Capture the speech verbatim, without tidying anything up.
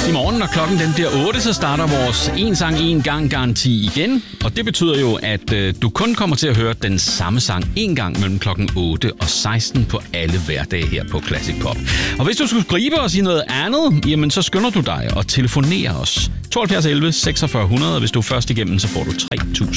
I morgen, når klokken den bliver otte, så starter vores en sang en gang garanti igen. Og det betyder jo, at øh, du kun kommer til at høre den samme sang en gang mellem klokken otte og seksten på alle hverdage her på Classic Pop. Og hvis du skulle gribe og sige noget andet, jamen så skynder du dig og telefonerer os. tooghalvfjerds elleve seksogfyrre hundrede, og hvis du er først igennem, så får du tre tusind.